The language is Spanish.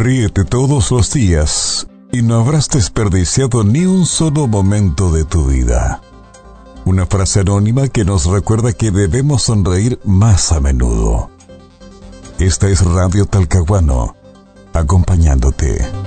Ríete todos los días y no habrás desperdiciado ni un solo momento de tu vida. Una frase anónima que nos recuerda que debemos sonreír más a menudo. Esta es Radio Talcahuano, acompañándote.